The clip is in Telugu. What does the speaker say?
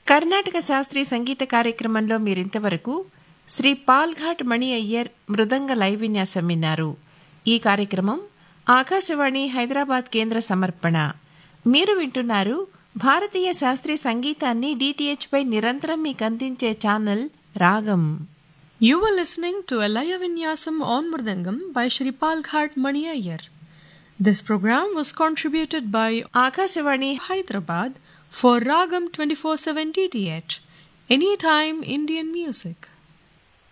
కర్ణాటక శాస్త్రీయ సంగీత కార్యక్రమంలో మీరింతవరకు శ్రీ పాల్ఘాట్ మణి అయ్యర్ మృదంగ లైవ్ విన్యాసం విన్నారు. ఈ కార్యక్రమం ఆకాశవాణి హైదరాబాద్ కేంద్ర సమర్పణ. మీరు వింటున్నారు భారతీయ శాస్త్రీయ సంగీతాన్ని DTH పై నిరంతరం మీకు అందించే ఛానల్ రాగం. You were listening to a Laya Vinyasam on Mridangam by Shri Palghat Mani Iyer. This program was contributed by Akashvani Hyderabad for Ragam 24/7 DTH, Anytime Indian Music.